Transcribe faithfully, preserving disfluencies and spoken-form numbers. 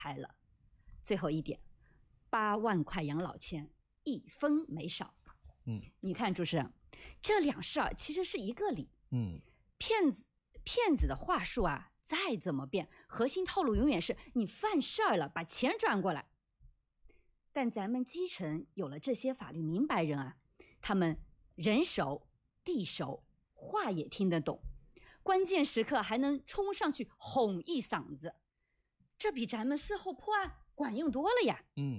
开了。最后一点，八万块养老钱一分没少。 嗯， 你看主持人，这两事儿其实是一个理。 嗯， 骗子骗子的话术啊，再怎么变，核心套路永远是你犯事儿了，把钱转过来。但咱们基层有了这些法律明白人啊，他们人熟地熟，话也听得懂，关键时刻还能冲上去哄一嗓子，这比咱们事后破案管用多了呀。 嗯。